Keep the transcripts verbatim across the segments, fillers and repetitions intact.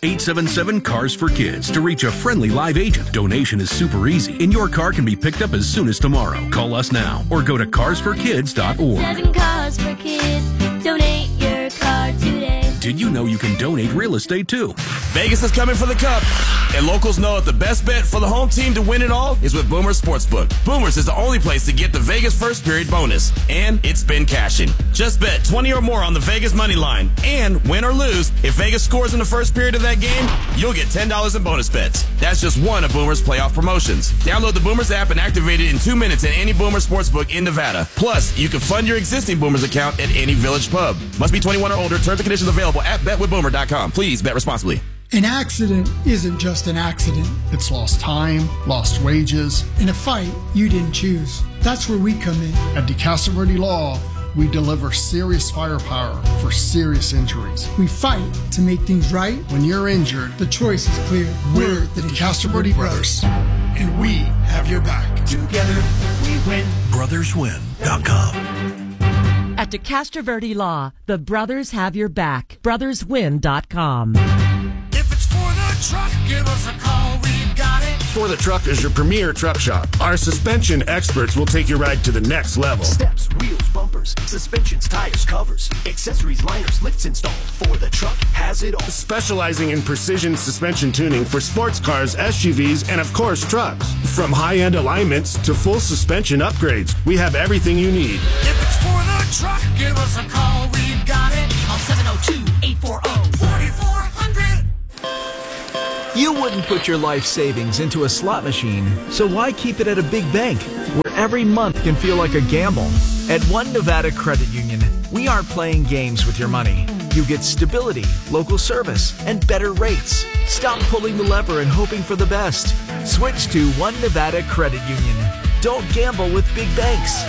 eight seven seven, CARS for Kids to reach a friendly live agent. Donation is super easy, and your car can be picked up as soon as tomorrow. Call us now or go to cars for kids dot org. Seven Cars for Kids. Donate your car today. Did you know you can donate real estate too? Vegas is coming for the Cup, and locals know that the best bet for the home team to win it all is with Boomers Sportsbook. Boomers is the only place to get the Vegas first period bonus, and it's been cashing. Just bet twenty or more on the Vegas money line, and win or lose, if Vegas scores in the first period of that game, you'll get ten dollars in bonus bets. That's just one of Boomers' playoff promotions. Download the Boomers app and activate it in two minutes at any Boomers Sportsbook in Nevada. Plus, you can fund your existing Boomers account at any Village pub. Must be twenty-one or older. Terms and conditions available at bet with boomer dot com. Please bet responsibly. An accident isn't just an accident. It's lost time, lost wages, and a fight you didn't choose. That's where we come in. At DeCastroverde Law, we deliver serious firepower for serious injuries. We fight to make things right. When you're injured, the choice is clear. We're the DeCastroverde Brothers, and we have your back. Together, we win. brothers win dot com. At DeCastroverde Law, the brothers have your back. brothers win dot com. If it's for the truck, give us a call. We've got it. For the Truck is your premier truck shop. Our suspension experts will take your ride to the next level. Steps, wheels, bumpers, suspensions, tires, covers, accessories, liners, lifts installed. For the Truck has it all. Specializing in precision suspension tuning for sports cars, S U Vs, and of course trucks. From high-end alignments to full suspension upgrades, we have everything you need. If it's for the truck, give us a call. We've got it. Call seven oh two, eight four oh, four four hundred. You wouldn't put your life savings into a slot machine, so why keep it at a big bank where every month can feel like a gamble? At One Nevada Credit Union, we aren't playing games with your money. You get stability, local service, and better rates. Stop pulling the lever and hoping for the best. Switch to One Nevada Credit Union. Don't gamble with big banks.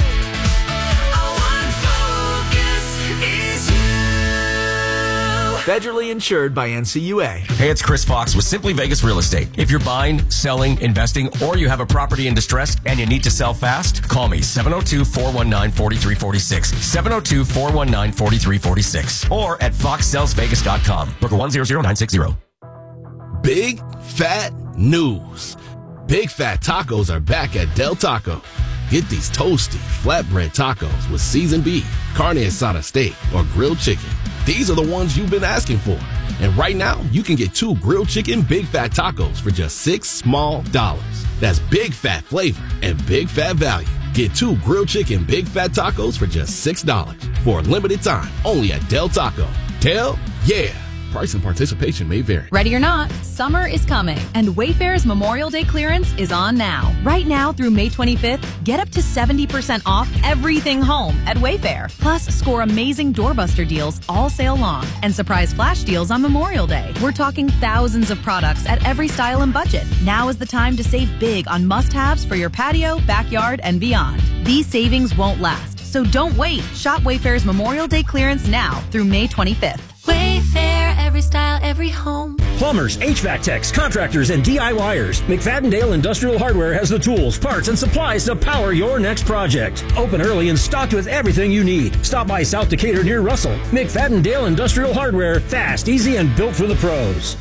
Federally insured by N C U A. Hey, it's Chris Fox with Simply Vegas Real Estate. If you're buying, selling, investing, or you have a property in distress and you need to sell fast, call me seven oh two, four one nine, four three four six, seven oh two, four one nine, four three four six, or at fox sells vegas dot com. Broker one zero zero nine six zero. Big fat news. Big Fat Tacos are back at Del Taco. Get these toasty, flatbread tacos with seasoned beef, carne asada steak, or grilled chicken. These are the ones you've been asking for. And right now, you can get two grilled chicken Big Fat Tacos for just six small dollars. That's big fat flavor and big fat value. Get two grilled chicken Big Fat Tacos for just six dollars for a limited time only at Del Taco. Del, yeah. Price and participation may vary. Ready or not, summer is coming, and Wayfair's Memorial Day clearance is on now. Right now through May twenty-fifth, get up to seventy percent off everything home at Wayfair. Plus, score amazing doorbuster deals all sale long and surprise flash deals on Memorial Day. We're talking thousands of products at every style and budget. Now is the time to save big on must-haves for your patio, backyard, and beyond. These savings won't last, so don't wait. Shop Wayfair's Memorial Day clearance now through May twenty-fifth. Wayfair, every style, every home. Plumbers, H V A C techs, contractors, and DIYers. McFadden-Dale Industrial Hardware has the tools, parts, and supplies to power your next project. Open early and stocked with everything you need. Stop by South Decatur near Russell. McFadden-Dale Industrial Hardware. Fast, easy, and built for the pros.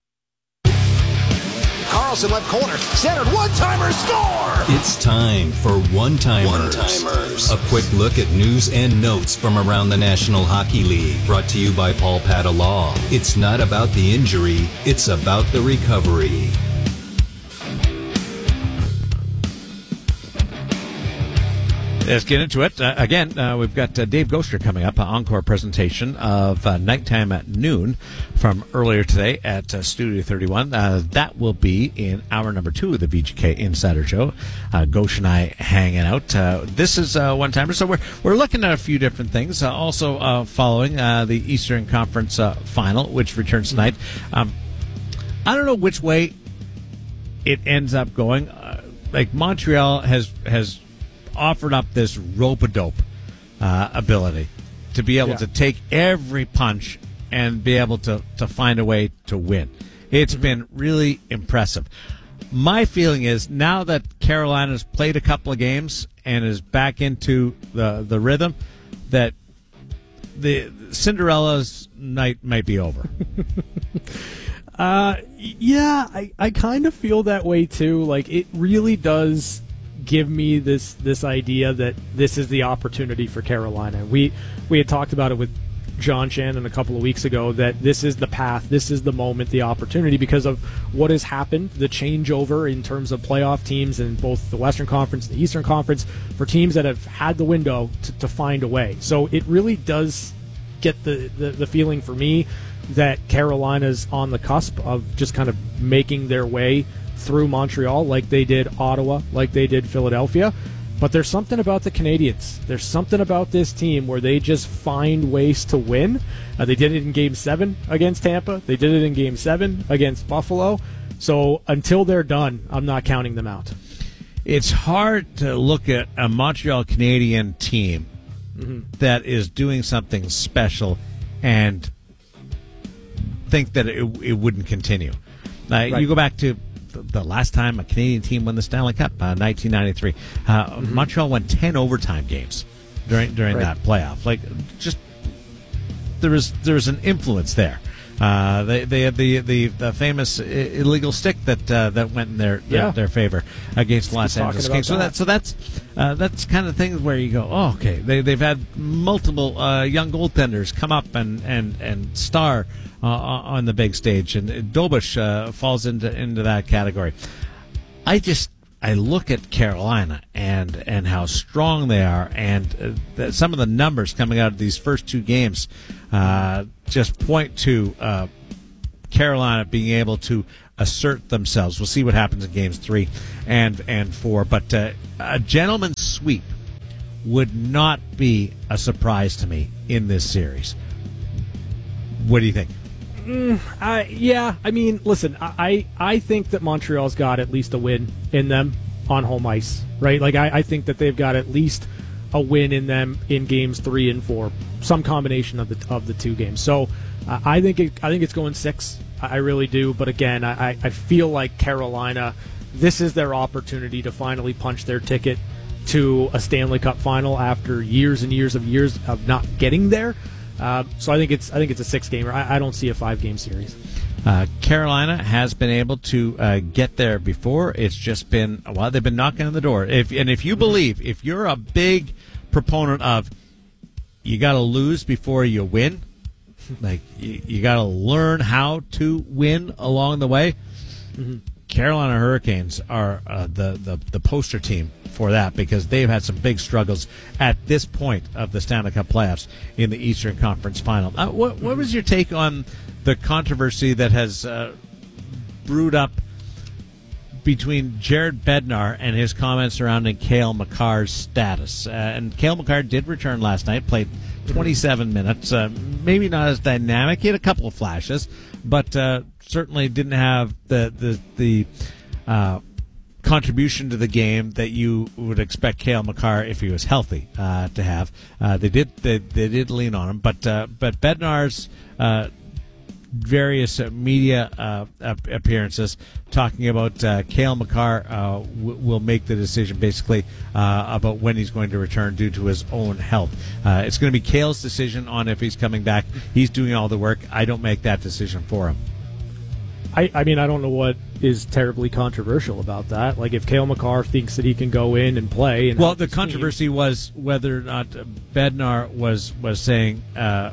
Carlson left corner, centered, one-timer, score! It's time for One-Timers. One-Timers. A quick look at news and notes from around the National Hockey League. Brought to you by Paul Pata Law. It's not about the injury, it's about the recovery. Let's get into it. Uh, again, uh, we've got uh, Dave Gosher coming up, an encore presentation of uh, Nighttime at Noon from earlier today at uh, Studio thirty-one. Uh, that will be in hour number two of the V G K Insider Show. Uh, Gosher and I hanging out. Uh, this is uh, One-Timer, so we're we're looking at a few different things. Uh, also uh, following uh, the Eastern Conference uh, Final, which returns tonight. Um, I don't know which way it ends up going. Uh, like Montreal has has... offered up this rope-a-dope uh, ability to be able yeah. to take every punch and be able to, to find a way to win. It's mm-hmm. been really impressive. My feeling is now that Carolina's played a couple of games and is back into the, the rhythm, that the Cinderella's night might be over. Uh, yeah, I, I kind of feel that way too. Like, it really does give me this this idea that this is the opportunity for Carolina. We we had talked about it with John Shannon a couple of weeks ago, that this is the path, this is the moment, the opportunity, because of what has happened, the changeover in terms of playoff teams in both the Western Conference and the Eastern Conference, for teams that have had the window to, to find a way. So it really does get the, the, the feeling for me that Carolina's on the cusp of just kind of making their way through Montreal like they did Ottawa, like they did Philadelphia. But there's something about the Canadiens. There's something about this team where they just find ways to win. Uh, they did it in Game seven against Tampa. They did it in Game seven against Buffalo. So until they're done, I'm not counting them out. It's hard to look at a Montreal Canadian team mm-hmm. that is doing something special and think that it, it wouldn't continue. Uh, right. You go back to the last time a Canadian team won the Stanley Cup, uh, nineteen ninety-three. Uh, mm-hmm. Montreal won ten overtime games during during right. that playoff. Like, just there was there was an influence there. Uh, they they had the, the, the famous illegal stick that uh, that went in their their, yeah. their favor against the Los Angeles Kings. So that so that's uh, that's kind of things where you go, oh, okay. They they've had multiple uh, young goaltenders come up and and and star uh, on the big stage, and Dobush uh, falls into into that category. I just I look at Carolina and and how strong they are, and uh, some of the numbers coming out of these first two games uh, just point to uh, Carolina being able to assert themselves. We'll see what happens in games three and and four, but uh, a gentleman's sweep would not be a surprise to me in this series. What do you think? Mm, uh, yeah, I mean, listen, I, I think that Montreal's got at least a win in them on home ice, right? Like, I, I think that they've got at least a win in them in games three and four, some combination of the of the two games. So uh, I think it, I think it's going six. I really do. But again, I, I feel like Carolina, this is their opportunity to finally punch their ticket to a Stanley Cup final after years and years of years of not getting there. Uh, so I think it's I think it's a six gamer. I, I don't see a five game series. Uh, Carolina has been able to uh, get there before. It's just been well, they've been knocking on the door. If and if you believe, if you're a big proponent of you got to lose before you win, like you, you got to learn how to win along the way. Mm-hmm. Carolina Hurricanes are uh, the, the the poster team for that, because they've had some big struggles at this point of the Stanley Cup playoffs in the Eastern Conference Final. Uh, what, what was your take on the controversy that has uh, brewed up between Jared Bednar and his comments surrounding Cale Makar's status? Uh, and Cale Makar did return last night, played twenty-seven minutes, uh, maybe not as dynamic. He had a couple of flashes, but uh, certainly didn't have the the the uh, contribution to the game that you would expect Cale Makar, if he was healthy, uh, to have. Uh, they did they, they did lean on him, but uh, but Bednar's uh, various uh, media uh, appearances talking about uh, Cale Makar uh, w- will make the decision basically uh, about when he's going to return due to his own health. Uh, it's going to be Cale's decision on if he's coming back. He's doing all the work. I don't make that decision for him. I, I mean, I don't know what is terribly controversial about that. Like, if Cale Makar thinks that he can go in and play. And well, the controversy team. was whether or not Bednar was, was saying uh,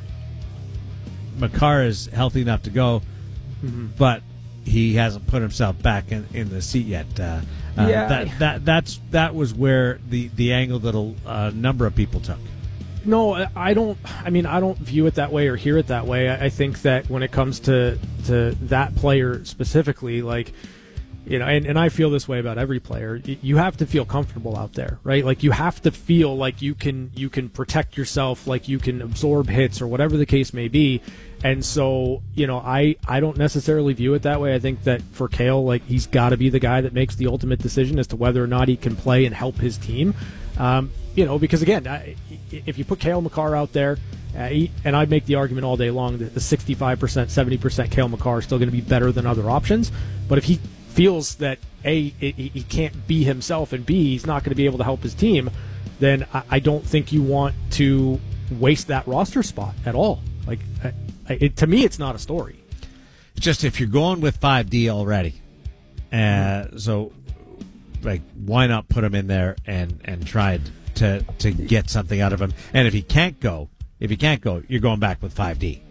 Makar is healthy enough to go, mm-hmm. but he hasn't put himself back in, in the seat yet. Uh, uh, yeah. that, that, that's, that was where the, the angle that a uh, number of people took. No, I don't. I mean, I don't view it that way or hear it that way. I think that when it comes to to that player specifically, like, you know, and, and I feel this way about every player. You have to feel comfortable out there, right? Like, you have to feel like you can you can protect yourself, like you can absorb hits or whatever the case may be. And so, you know, I, I don't necessarily view it that way. I think that for Cale, like, he's got to be the guy that makes the ultimate decision as to whether or not he can play and help his team. Um, you know, because again, I, if you put Cale Makar out there, uh, he, and I'd make the argument all day long that the sixty-five percent, seventy percent Cale Makar is still going to be better than other options. But if he feels that A, he, he can't be himself, and B, he's not going to be able to help his team, then I, I don't think you want to waste that roster spot at all. Like, I, I, it, to me, it's not a story. just if you're going with five D already, uh, mm-hmm. so like why not put him in there and and try to to get something out of him? And if he can't go, if he can't go, you're going back with five D.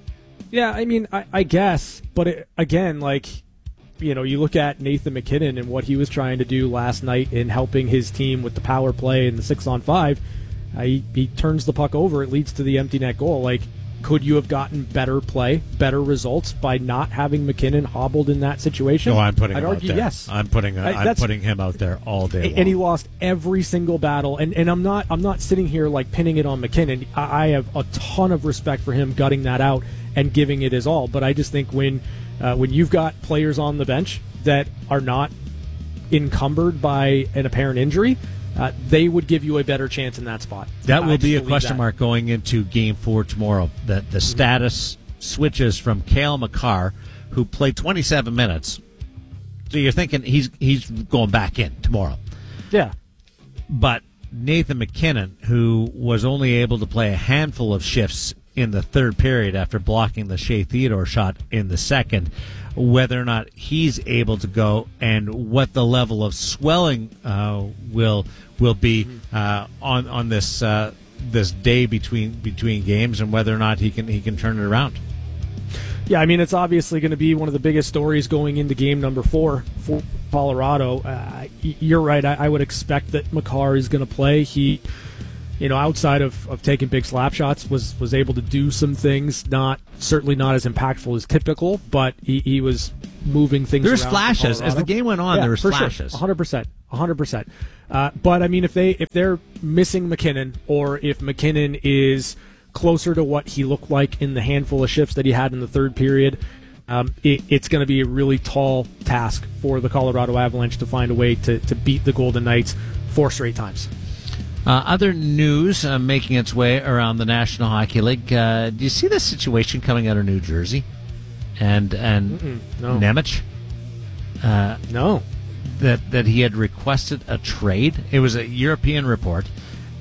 Yeah, I mean, I, I guess, but it, again, like, you know, you look at Nathan MacKinnon and what he was trying to do last night in helping his team with the power play and the six on five. Uh, he, he turns the puck over. It leads to the empty net goal. Like, could you have gotten better play, better results by not having MacKinnon hobbled in that situation? No, I'm putting I'd him argue out there. Yes. I'm putting I, I'm putting him out there all day long. And he lost every single battle. And, and I'm not I'm not sitting here like pinning it on MacKinnon. I, I have a ton of respect for him gutting that out and giving it his all. But I just think when uh, when you've got players on the bench that are not encumbered by an apparent injury, uh, they would give you a better chance in that spot. That will be a believe question that. mark going into Game Four tomorrow. That the status switches from Cale Makar, who played twenty-seven minutes. So you're thinking he's he's going back in tomorrow. Yeah. But Nathan MacKinnon, who was only able to play a handful of shifts in the third period after blocking the Shea Theodore shot in the second, whether or not he's able to go and what the level of swelling uh, will will be uh, on on this uh, this day between between games, and whether or not he can he can turn it around. Yeah, I mean, it's obviously going to be one of the biggest stories going into game number four for Colorado. Uh, you're right. I, I would expect that Makar is going to play. He, you know, outside of, of taking big slap shots, was, was able to do some things, not certainly not as impactful as typical, but he, he was moving things There's around. flashes. As the game went on, yeah, there was for flashes. Sure. one hundred percent. one hundred percent. Uh, but, I mean, if, they, if they're missing MacKinnon, or if MacKinnon is closer to what he looked like in the handful of shifts that he had in the third period, um, it, it's going to be a really tall task for the Colorado Avalanche to find a way to, to beat the Golden Knights four straight times. Uh, other news uh, making its way around the National Hockey League. Uh, do you see this situation coming out of New Jersey and and Mm-mm, no. Nemec? Uh, no, that that he had requested a trade. It was a European report,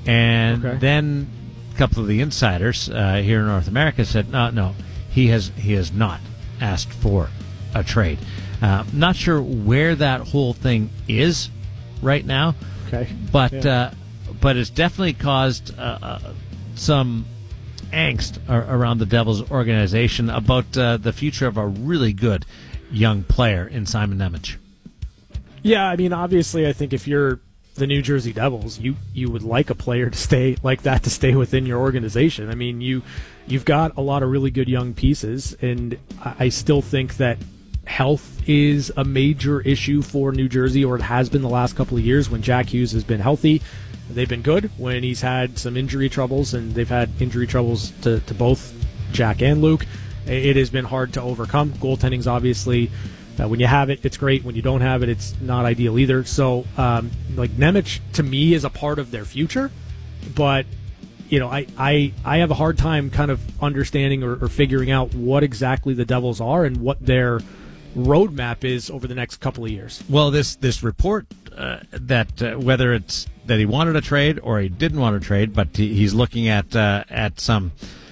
and Okay. then a couple of the insiders uh, here in North America said, no, no, he has he has not asked for a trade. Uh, not sure where that whole thing is right now. Okay, but. Yeah. Uh, But it's definitely caused uh, uh, some angst ar- around the Devils organization about uh, the future of a really good young player in Simon Nemec. Yeah, I mean, obviously, I think if you're the New Jersey Devils, you, you would like a player to stay like that to stay within your organization. I mean, you you've got a lot of really good young pieces, and I, I still think that health is a major issue for New Jersey, or it has been the last couple of years when Jack Hughes has been healthy. They've been good when he's had some injury troubles, and they've had injury troubles to, to both Jack and Luke. It has been hard to overcome. Goaltending's obviously, uh, when you have it, it's great. When you don't have it, it's not ideal either. So, um, like, Nemec, to me, is a part of their future. But, you know, I, I, I have a hard time kind of understanding or, or figuring out what exactly the Devils are and what their roadmap is over the next couple of years. Well, this this report uh, that uh, whether it's that he wanted a trade or he didn't want a trade, but he, he's looking at uh, at some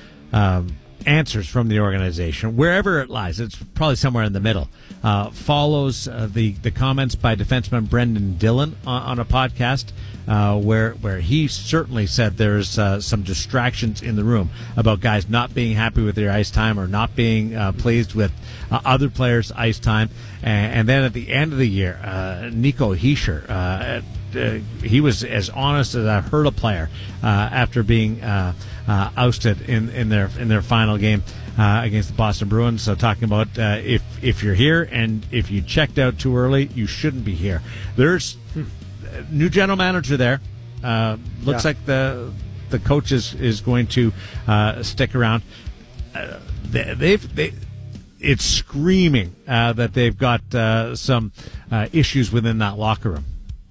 um, answers from the organization, wherever it lies. It's probably somewhere in the middle. Uh, follows uh, the the comments by defenseman Brendan Dillon on, on a podcast uh, where where he certainly said there's uh, some distractions in the room about guys not being happy with their ice time or not being uh, pleased with uh, other players' ice time, and, and then at the end of the year, uh, Nico Hischier, uh, uh, he was as honest as I've heard a player uh, after being uh, uh, ousted in, in their in their final game uh, against the Boston Bruins. So talking about uh, if if you're here and if you checked out too early, you shouldn't be here. There's a new general manager there. Uh, looks Yeah. like the the coach is, is going to uh, stick around. Uh, they, they've they. It's screaming uh, that they've got uh, some uh, issues within that locker room.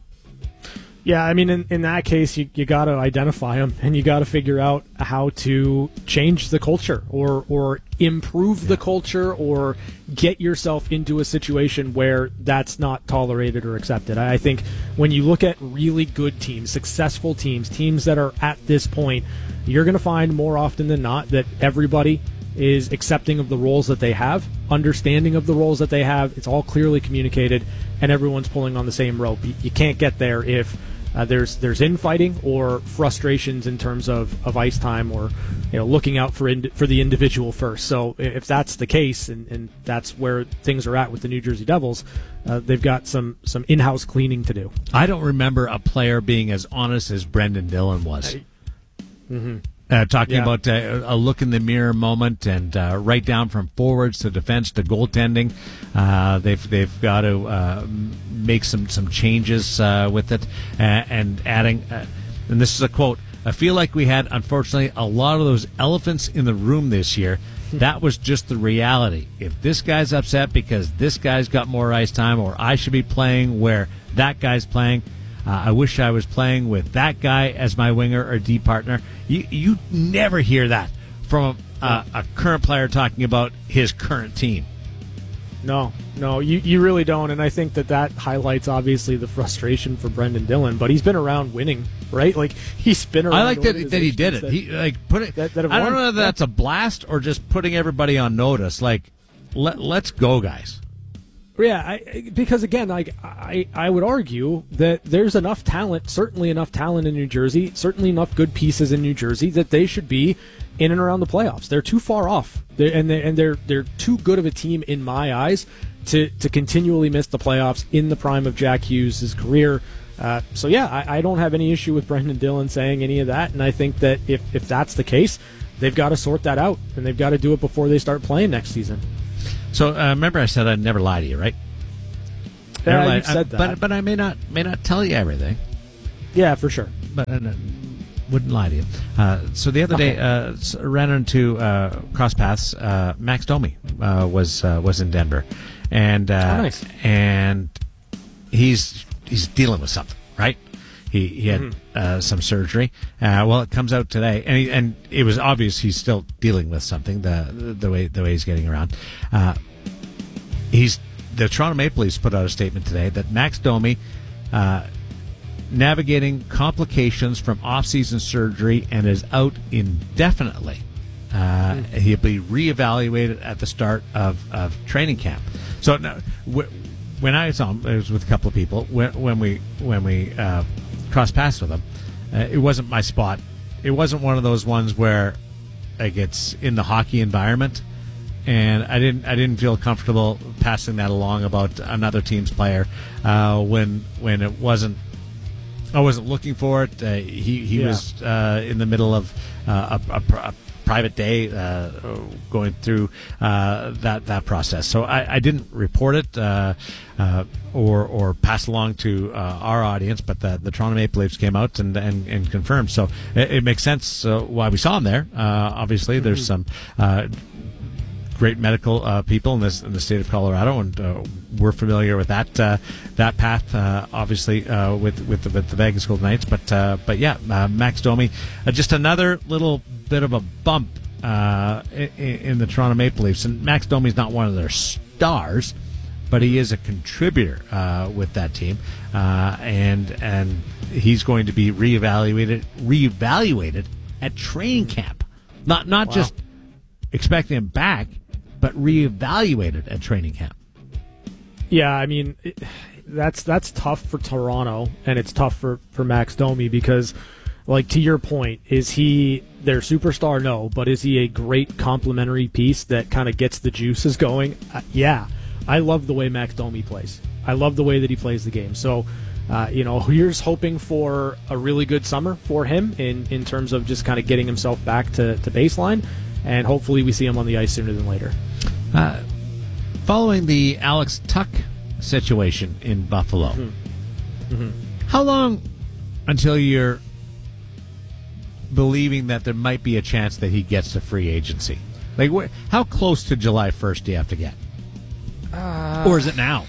Yeah, I mean, in, in that case, you, you got to identify them, and you got to figure out how to change the culture or or improve yeah. the culture or get yourself into a situation where that's not tolerated or accepted. I think when you look at really good teams, successful teams, teams that are at this point, you're going to find more often than not that everybody is accepting of the roles that they have, understanding of the roles that they have. It's all clearly communicated, and everyone's pulling on the same rope. You, you can't get there if uh, there's there's infighting or frustrations in terms of, of ice time, or you know looking out for ind- for the individual first. So if that's the case, and, and that's where things are at with the New Jersey Devils, uh, they've got some some in-house cleaning to do. I don't remember a player being as honest as Brendan Dillon was. Mm-hmm. Uh, talking Yeah. about uh, a look in the mirror moment, and uh, right down from forwards to defense to goaltending, uh, they've they've got to uh, make some some changes uh, with it, uh, and adding. Uh, and this is a quote: "I feel like we had, unfortunately, a lot of those elephants in the room this year. That was just the reality. If this guy's upset because this guy's got more ice time, or I should be playing where that guy's playing." Uh, I wish I was playing with that guy as my winger or D partner. You you never hear that from a, a current player talking about his current team. No, no, you, you really don't, and I think that that highlights, obviously, the frustration for Brendan Dillon, but he's been around winning, right? Like, he's been around I like that, that he did it. that- He like put it. that- that have I don't won. know if that's a blast or just putting everybody on notice. Like, let let's go, guys. Yeah, I, because again, like I, I would argue that there's enough talent, certainly enough talent in New Jersey, certainly enough good pieces in New Jersey that they should be in and around the playoffs. They're too far off, they're, and they and they're they're too good of a team in my eyes to to continually miss the playoffs in the prime of Jack Hughes' career. Uh, so yeah, I, I don't have any issue with Brendan Dillon saying any of that, and I think that if if that's the case, they've got to sort that out, and they've got to do it before they start playing next season. So uh, remember, I said I'd never lie to you, right? Yeah, Never lie- you've said I- that. but but I may not may not tell you everything. Yeah, for sure. But I wouldn't lie to you. Uh, so the other day, uh, s- ran into uh, cross paths. Uh, Max Domi uh, was uh, was in Denver, and uh, Oh, nice. and he's he's dealing with something, right? He he had Mhm. uh, some surgery. Uh, well, it comes out today, and he, and it was obvious he's still dealing with something. The the way the way he's getting around. Uh, he's the Toronto Maple Leafs put out a statement today that Max Domi. Uh, navigating complications from off-season surgery and is out indefinitely. Uh, Mm. He'll be reevaluated at the start of, of training camp. So now, wh- when I saw him, it was with a couple of people. When, when we when we uh, crossed paths with him, uh, it wasn't my spot. It wasn't one of those ones where like it's in the hockey environment, and I didn't I didn't feel comfortable passing that along about another team's player uh, when when it wasn't. I wasn't looking for it. Uh, he he Yeah. was uh, in the middle of uh, a, a, pr- a private day uh, going through uh, that that process. So I, I didn't report it uh, uh, or or pass along to uh, our audience, but the, the Toronto Maple Leafs came out and and, and confirmed. So it, it makes sense uh, why we saw him there. Uh, obviously, there's some. Uh, Great medical uh, people in this in the state of Colorado, and uh, we're familiar with that uh, that path, uh, obviously uh, with with the, with the Vegas Golden Knights. But uh, but yeah, uh, Max Domi, uh, just another little bit of a bump uh, in, in the Toronto Maple Leafs. And Max Domi's not one of their stars, but he is a contributor uh, with that team, uh, and and he's going to be reevaluated reevaluated at training camp. Not not Wow. just expecting him back, but reevaluated at training camp. Yeah, I mean, it, that's that's tough for Toronto, and it's tough for, for Max Domi because, like, to your point, is he their superstar? No, but is he a great complementary piece that kind of gets the juices going? Uh, yeah, I love the way Max Domi plays. I love the way that he plays the game. So, uh, you know, here's hoping for a really good summer for him in, in terms of just kind of getting himself back to, to baseline, and hopefully we see him on the ice sooner than later. Uh, following the Alex Tuck situation in Buffalo, Mm-hmm. Mm-hmm. how long until you're believing that there might be a chance that he gets to free agency? Like, wh- how close to July first do you have to get? Uh, Or is it now?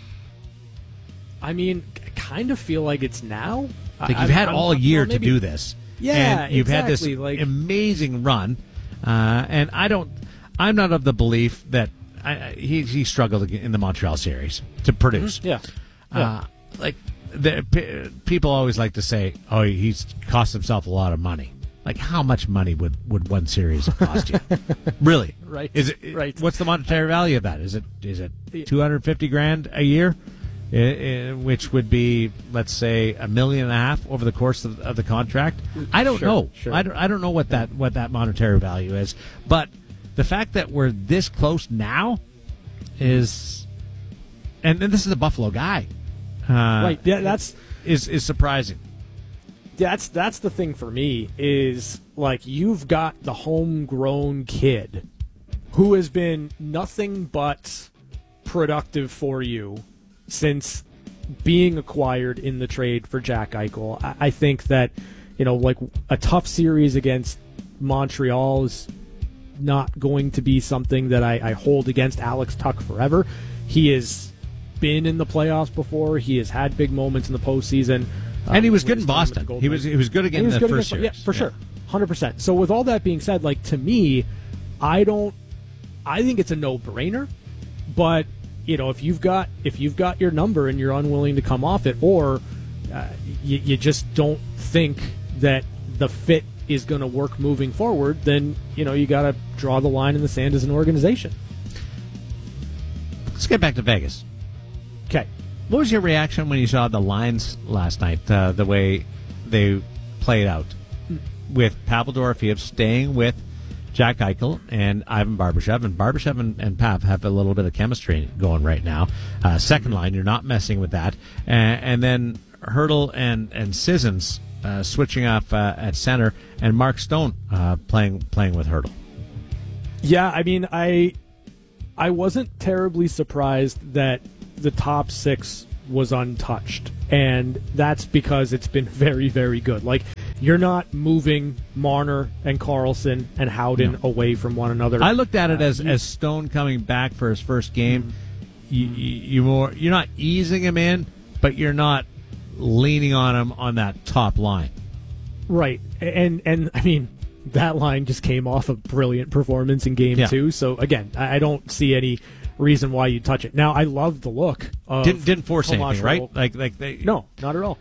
I mean, I kind of feel like it's now. Like, you've I- had I'm- all year well, maybe- to do this. Yeah, and you've exactly, had this like- amazing run, uh, and I don't. I'm not of the belief that I, I- he he struggled in the Montreal series to produce. Mhm, yeah. Uh, like the p- people always like to say, "Oh, he's cost himself a lot of money." like how much money would, would one series cost you? Really? Right. Is it right? What's the monetary value of that? Is it is it two hundred fifty grand a year, I, I, which would be, let's say, a million and a half over the course of, of the contract? I don't Sure, know. sure. I don't, I don't know what that what that monetary value is. But the fact that we're this close now is, and, and this is a Buffalo guy, uh, Right. Yeah, that's is is surprising. that's that's the thing for me is like you've got the homegrown kid who has been nothing but productive for you since being acquired in the trade for Jack Eichel. I, I think that, you know, like a tough series against Montreal is not going to be something that I, I hold against Alex Tuch forever. He has been in the playoffs before. He has had big moments in the postseason. And he was Um, good with in his time with Boston. the Golden He was Knights. he was good again He in was the good first against- series. Yeah, for sure. one hundred percent. So with all that being said, like to me, I don't I think it's a no-brainer, but you know, if you've got if you've got your number and you're unwilling to come off it, or uh, you, you just don't think that the fit is going to work moving forward, then you know you got to draw the line in the sand as an organization. Let's get back to Vegas. Okay. What was your reaction when you saw the lines last night, uh, the way they played out, with Pavel Dorofeev staying with Jack Eichel and Ivan Barbashev, and Barbashev and, and Pav have a little bit of chemistry going right now. Uh, second line, you're not messing with that. And, and then Hertl and, and Sissons uh, switching off uh, at center, and Mark Stone uh, playing playing with Hertl. Yeah, I mean, I I wasn't terribly surprised that the top six was untouched, and that's because it's been very, very good. Like, you're not moving Marner and Carlson and Howden No. away from one another. I looked at it Uh, as, you- as Stone coming back for his first game. You, you, you more you're not easing him in, but you're not leaning on him on that top line. Right, and and I mean that line just came off a brilliant performance in Game Yeah. Two. So again, I I don't see any reason why you touch it. Now, I love the look of Didn't didn't force Tomas anything, right? Hertl. Like like they No, not at all.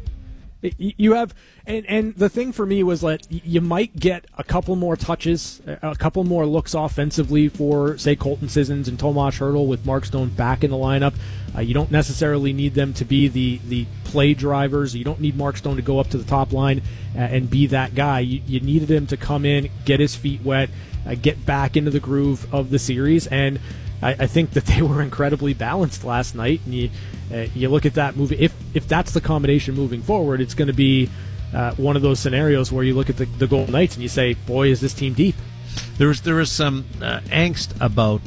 Y- y- You have, and and the thing for me was that y- you might get a couple more touches, a couple more looks offensively for, say, Colton Sissons and Tomas Hertl with Mark Stone back in the lineup. Uh, you don't necessarily need them to be the, the play drivers. You don't need Mark Stone to go up to the top line uh, and be that guy. You, you needed him to come in, get his feet wet, uh, get back into the groove of the series, and I, I think that they were incredibly balanced last night. And you, uh, you look at that movie. If if that's the combination moving forward, it's going to be uh, one of those scenarios where you look at the, the Golden Knights and you say, "Boy, is this team deep." There was there was some uh, angst about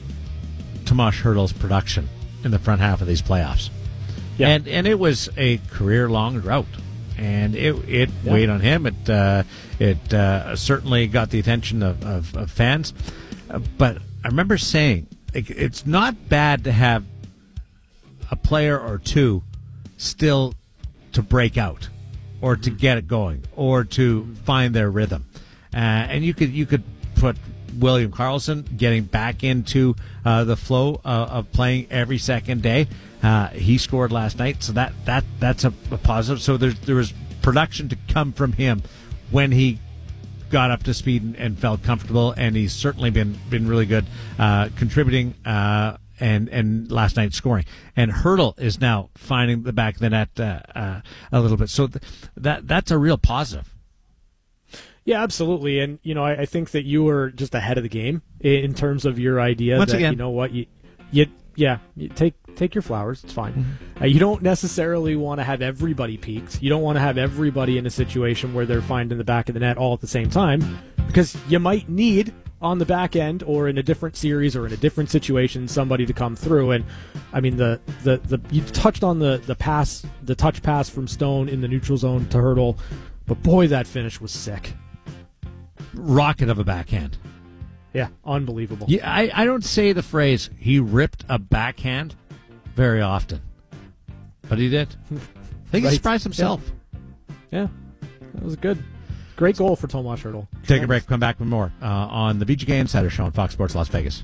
Tomas Hertl's production in the front half of these playoffs, Yeah. and and it was a career long drought, and it it Yeah. weighed on him. It uh, it uh, certainly got the attention of, of, of fans, uh, but I remember saying like, it's not bad to have a player or two still to break out, or to get it going, or to find their rhythm, uh, and you could you could put William Karlsson getting back into uh, the flow uh, of playing every second day. Uh, he scored last night, so that that that's a, a positive. So there's there was production to come from him when he got up to speed and, and felt comfortable, and he's certainly been been really good uh, contributing. Uh, and and last night scoring, and Hertl is now finding the back of the net uh, uh, a little bit. So th- that that's a real positive. Yeah, absolutely. And, you know, I, I think that you were just ahead of the game in, in terms of your idea Once that, again. you know what, you, you yeah, you take take your flowers. It's fine. Mm-hmm. Uh, you don't necessarily want to have everybody peaked. You don't want to have everybody in a situation where they're finding the back of the net all at the same time, because you might need on the back end or in a different series or in a different situation somebody to come through. And I mean, the the, the you touched on the the pass, the touch pass from Stone in the neutral zone to Hertl, but boy, that finish was sick. Rocket of a backhand. Yeah, unbelievable. Yeah, I, I don't say the phrase "he ripped a backhand" very often, but he did. I think Right. he surprised himself. Yeah. yeah, that was good. Great goal for Tomas Hertl. Take a break. Come back with more uh, on the V G K Insider Show on Fox Sports Las Vegas.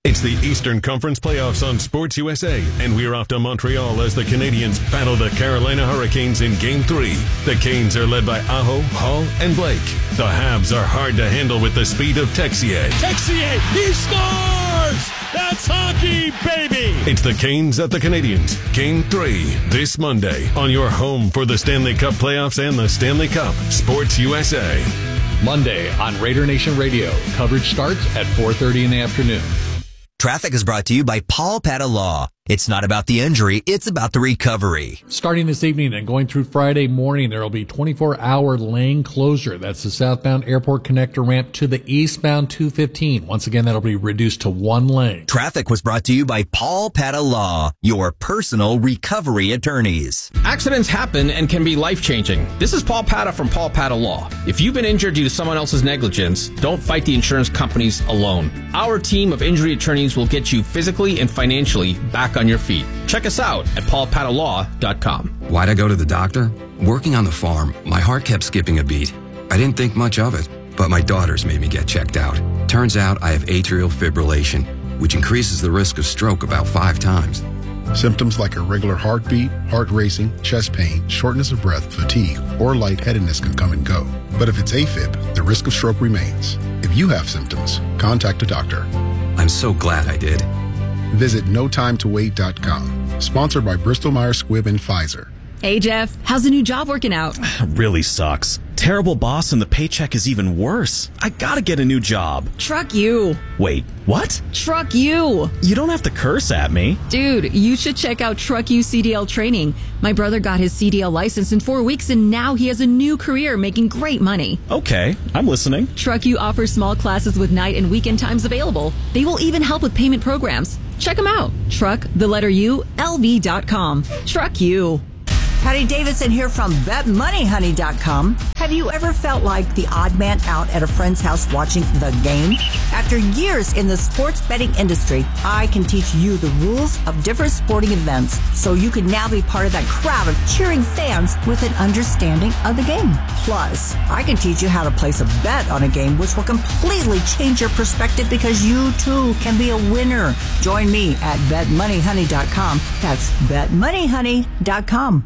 It's the Eastern Conference Playoffs on Sports U S A, and we're off to Montreal as the Canadiens battle the Carolina Hurricanes in Game three. The Canes are led by Aho, Hall, and Blake. The Habs are hard to handle with the speed of Texier. Texier, he scores! That's hockey, baby! It's the Canes at the Canadiens. Game three, this Monday, on your home for the Stanley Cup playoffs and the Stanley Cup, Sports U S A. Monday on Raider Nation Radio. Coverage starts at four thirty in the afternoon. Traffic is brought to you by Paul Pata Law. It's not about the injury, it's about the recovery. Starting this evening and going through Friday morning, there will be twenty-four hour lane closure. That's the southbound airport connector ramp to the eastbound two fifteen. Once again, that'll be reduced to one lane. Traffic was brought to you by Paul Pata Law, your personal recovery attorneys. Accidents happen and can be life-changing. This is Paul Pata from Paul Pata Law. If you've been injured due to someone else's negligence, don't fight the insurance companies alone. Our team of injury attorneys will get you physically and financially back on your feet. Check us out at paul pata law dot com. Why'd I go to the doctor? Working on the farm, my heart kept skipping a beat. I didn't think much of it, but my daughters made me get checked out. Turns out I have atrial fibrillation, which increases the risk of stroke about five times. Symptoms like irregular heartbeat, heart racing, chest pain, shortness of breath, fatigue, or lightheadedness can come and go. But if it's AFib, the risk of stroke remains. If you have symptoms, contact a doctor. I'm so glad I did. Visit no time to wait dot com. Sponsored by Bristol-Myers Squibb and Pfizer. Hey, Jeff, how's the new job working out? Really sucks. Terrible boss and the paycheck is even worse. I gotta get a new job. Truck you. Wait, what? Truck you. You don't have to curse at me. Dude, you should check out Truck You C D L training. My brother got his C D L license in four weeks and now he has a new career making great money. Okay, I'm listening. Truck You offers small classes with night and weekend times available. They will even help with payment programs. Check them out. Truck, the letter U, L V dot com. Truck You. Patty Davidson here from bet money honey dot com. Have you ever felt like the odd man out at a friend's house watching the game? After years in the sports betting industry, I can teach you the rules of different sporting events so you can now be part of that crowd of cheering fans with an understanding of the game. Plus, I can teach you how to place a bet on a game which will completely change your perspective because you too can be a winner. Join me at bet money honey dot com. That's bet money honey dot com.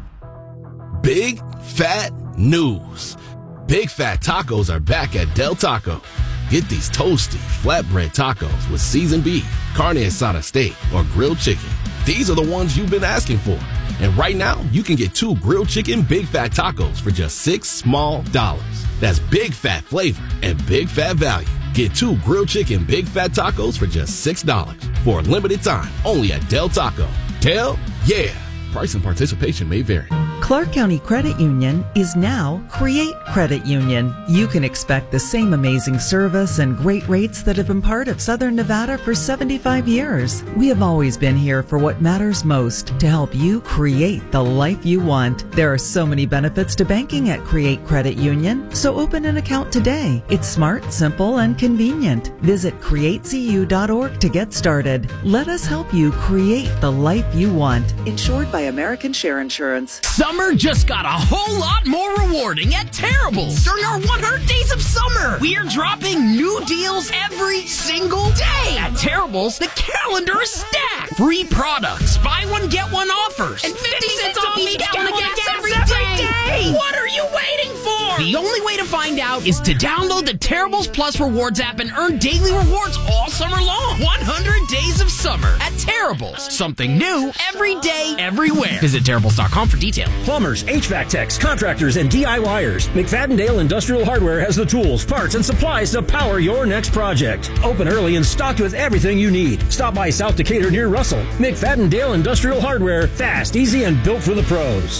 Big fat news. Big Fat Tacos are back at Del Taco. Get these toasty, flatbread tacos with seasoned beef, carne asada steak, or grilled chicken. These are the ones you've been asking for. And right now, you can get two grilled chicken Big Fat Tacos for just six small dollars. That's big fat flavor and big fat value. Get two grilled chicken Big Fat Tacos for just six dollars for a limited time only at Del Taco. Del, yeah. Price and participation may vary. Clark County Credit Union is now Create Credit Union. You can expect the same amazing service and great rates that have been part of Southern Nevada for seventy-five years. We have always been here for what matters most, to help you create the life you want. There are so many benefits to banking at Create Credit Union, so open an account today. It's smart, simple, and convenient. Visit create c u dot org to get started. Let us help you create the life you want. Insured by American Share Insurance. Summer just got a whole lot more rewarding at Terrible's. During our one hundred days of summer, we are dropping new deals every single day. At Terrible's, the calendar is stacked. Free products, buy one, get one offers, and fifty cents off each gallon of gas every day. What are you waiting for? The only way to find out is to download the Terrible's Plus Rewards app and earn daily rewards all summer long. one hundred days of summer at Terrible's. Something new every day, everywhere. Visit terribles dot com for details. Plumbers, H V A C techs, contractors, and DIYers. McFadden Industrial Hardware has the tools, parts, and supplies to power your next project. Open early and stocked with everything you need. Stop by South Decatur near Russell. McFadden Industrial Hardware. Fast, easy, and built for the pros.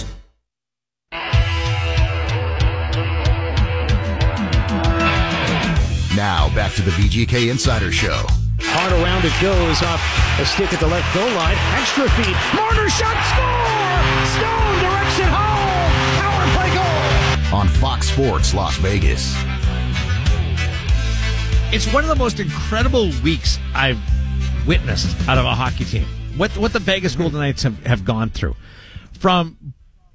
Now, back to the V G K Insider Show. Hard around it goes off a stick at the left goal line. Extra feed. Marner shot, score! Stone directs it home. Power play goal. On Fox Sports Las Vegas. It's one of the most incredible weeks I've witnessed out of a hockey team. What what the Vegas Golden Knights have, have gone through. From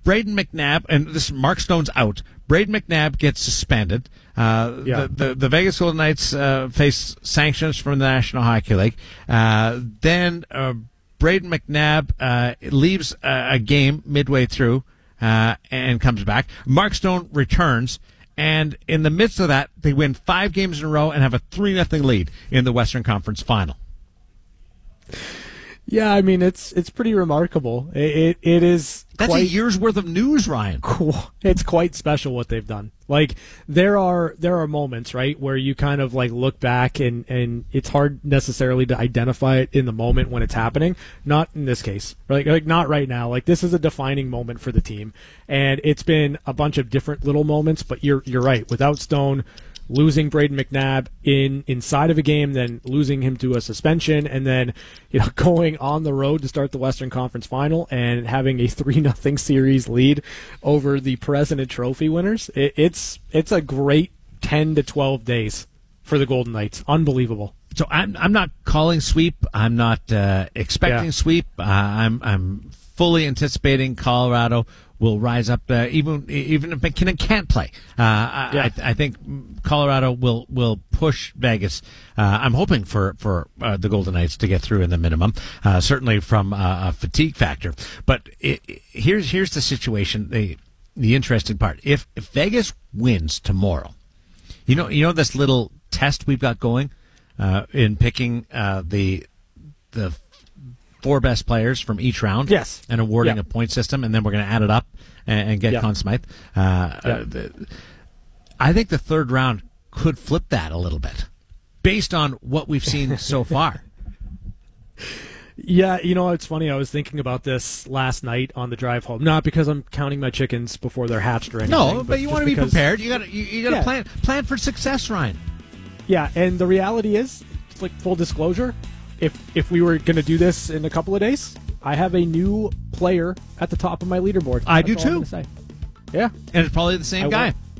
Braden McNabb, and this Mark Stone's out. Braden McNabb gets suspended. Uh, Yeah. the, the, the Vegas Golden Knights uh, face sanctions from the National Hockey League. Uh, then uh, Braden McNabb uh, leaves a, a game midway through uh, and comes back. Mark Stone returns. And in the midst of that, they win five games in a row and have a three nothing lead in the Western Conference Final. Yeah, I mean it's it's pretty remarkable. It it, it is. That's quite, a year's worth of news, Ryan. It's quite special what they've done. Like there are there are moments, right, where you kind of like look back and and it's hard necessarily to identify it in the moment when it's happening. Not in this case, like like not right now. Like this is a defining moment for the team, and it's been a bunch of different little moments. But you're you're right. Without Stone, losing Braden McNabb in inside of a game, then losing him to a suspension, and then you know going on the road to start the Western Conference Final and having a three nothing series lead over the President Trophy winners. It, it's it's a great ten to twelve days for the Golden Knights. Unbelievable. So I'm I'm not calling sweep. I'm not uh, expecting Yeah. sweep. Uh, I'm I'm fully anticipating Colorado will rise up, uh, even even if McKinnon can't play. Uh, I, Yeah. I, I think Colorado will will push Vegas. Uh, I'm hoping for for uh, the Golden Knights to get through in the minimum, uh, certainly from uh, a fatigue factor. But it, it, here's here's the situation. The the interesting part: if if Vegas wins tomorrow, you know you know this little test we've got going uh, in picking uh, the the. four best players from each round, yes, and awarding yeah. a point system, and then we're going to add it up and, and get Yeah. Conn Smythe. Uh, Yeah. uh, the, I think the third round could flip that a little bit, based on what we've seen so far. Yeah, you know, it's funny. I was thinking about this last night on the drive home. Not because I'm counting my chickens before they're hatched or anything. No, but you just want to be because- prepared. You got to you, you got to Yeah. plan plan for success, Ryan. Yeah, and the reality is, it's like full disclosure, if if we were going to do this in a couple of days, I have a new player at the top of my leaderboard. I That's do all I'm too. gonna say. Yeah, And it's probably the same I guy. won't-